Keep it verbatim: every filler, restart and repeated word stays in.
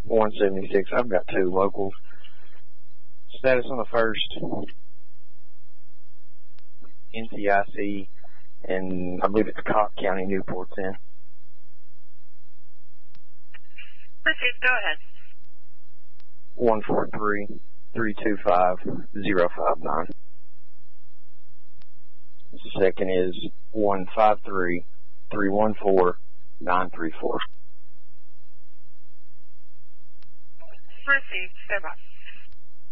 one seventy-six. I've got two locals. Status on the first, N C I C, and I believe it's Cobb County, Newport's in. Proceed, go ahead. one four three, three two five, zero five nine. The second is one five three, three one four, nine three four. Proceed, stand by.